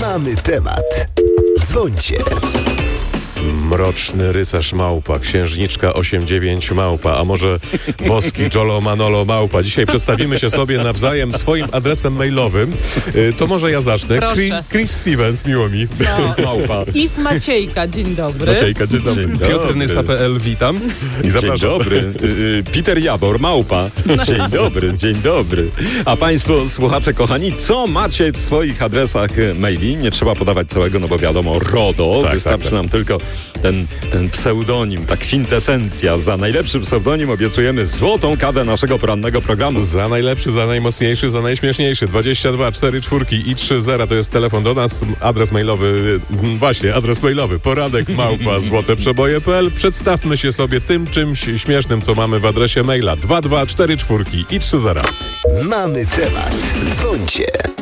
Mamy temat. Dzwońcie. Mroczny rycerz małpa, księżniczka 8-9 małpa, a może boski Jolo Manolo małpa. Dzisiaj przedstawimy się sobie nawzajem swoim adresem mailowym. To może ja zacznę. Proszę. Chris Stevens, miło mi. Małpa. Iw Maciejka, dzień dobry. Maciejka, dzień dobry. Piotr Nysa.pl, witam. I zapraszam. Dzień dobry. Peter Jabor, małpa. Dzień dobry. A państwo, słuchacze kochani, co macie w swoich adresach maili? Nie trzeba podawać całego, no bo wiadomo, RODO. Tak, Wystarczy tak. nam tylko ten pseudonim, ta kwintesencja. Za najlepszy pseudonim obiecujemy złotą kawę naszego porannego programu. Za najlepszy, za najmocniejszy, za najśmieszniejszy. 22 4 4 i 3 0 to jest telefon do nas. Adres mailowy, właśnie, adres mailowy poradek@złoteprzeboje.pl. Przedstawmy się sobie tym czymś śmiesznym, co mamy w adresie maila. 22 4 4 i 3 0. Mamy temat. Dzwońcie.